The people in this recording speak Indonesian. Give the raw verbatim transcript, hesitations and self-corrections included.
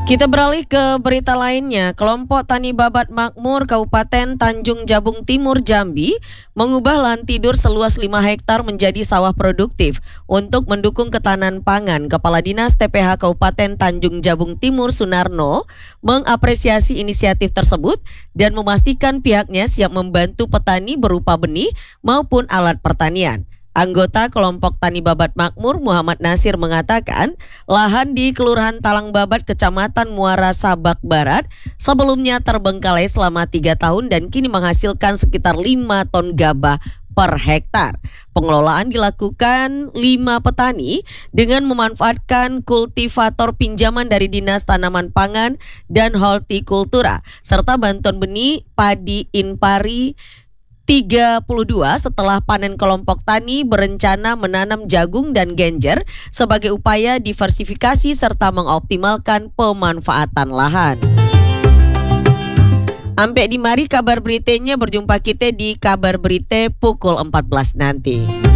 Kita beralih ke berita lainnya. Kelompok Tani Babat Makmur Kabupaten Tanjung Jabung Timur Jambi mengubah lahan tidur seluas lima hektar menjadi sawah produktif untuk mendukung ketahanan pangan. Kepala Dinas T P H Kabupaten Tanjung Jabung Timur Sunarno mengapresiasi inisiatif tersebut dan memastikan pihaknya siap membantu petani berupa benih maupun alat pertanian. Anggota kelompok Tani Babat Makmur Muhammad Nasir mengatakan lahan di Kelurahan Talang Babat Kecamatan Muara Sabak Barat sebelumnya terbengkalai selama tiga tahun dan kini menghasilkan sekitar lima ton gabah per hektar. Pengelolaan dilakukan lima petani dengan memanfaatkan kultivator pinjaman dari Dinas Tanaman Pangan dan Hortikultura serta bantuan benih padi Inpari tiga puluh dua. Setelah panen, kelompok tani berencana menanam jagung dan genjer sebagai upaya diversifikasi serta mengoptimalkan pemanfaatan lahan. Ampe di mari kabar beritanya, berjumpa kita di kabar berita pukul empat belas nanti.